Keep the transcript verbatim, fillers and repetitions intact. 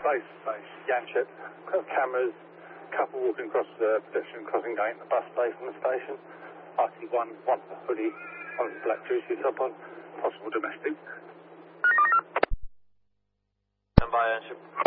base base, Yanchep. Got cameras, couple walking across the pedestrian crossing gate, the bus bay from the station. I see one, one with a hoodie, one with a black juicy top on, possible domestic. Stand by, Yanchep.